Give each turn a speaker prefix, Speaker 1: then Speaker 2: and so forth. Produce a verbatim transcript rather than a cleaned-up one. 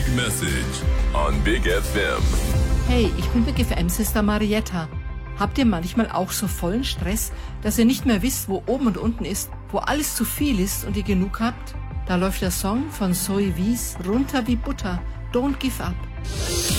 Speaker 1: Message on Big F M.
Speaker 2: Hey, ich bin Big F M-Sister Marietta. Habt ihr manchmal auch so vollen Stress, dass ihr nicht mehr wisst, wo oben und unten ist, wo alles zu viel ist und ihr genug habt? Da läuft der Song von Zoe Wies, Runter wie Butter, Don't Give Up.